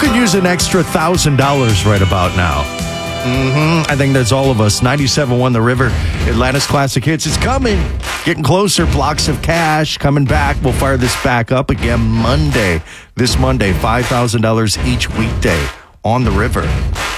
could use an extra $1,000 right about now? I think that's all of us. 97.1 The River, Atlanta's Classic Hits. It's coming. Getting closer. Blocks of cash coming back. We'll fire this back up again Monday. This Monday, $5,000 each weekday on The River.